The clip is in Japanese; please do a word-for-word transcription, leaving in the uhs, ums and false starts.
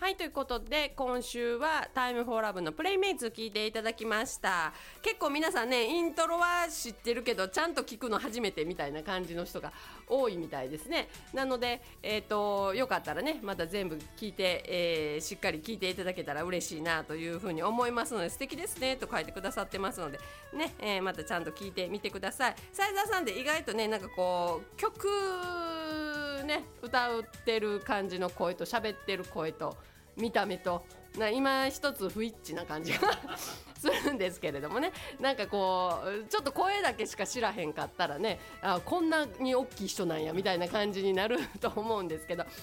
はい、ということで今週はタイムフォーラブのプレイメイツ聞いていただきました。結構皆さんねイントロは知ってるけどちゃんと聞くの初めてみたいな感じの人が多いみたいですね。なので、えーと、よかったらねまた全部聞いて、えー、しっかり聞いていただけたら嬉しいなというふうに思いますので、素敵ですねと書いてくださってますのでね、えー、またちゃんと聞いてみてください。斉沢さんで意外とねなんかこう曲ね歌ってる感じの声と喋ってる声と見た目とな今一つ不一致な感じがするんですけれどもね、なんかこうちょっと声だけしか知らへんかったらね、あこんなに大きい人なんやみたいな感じになると思うんですけど、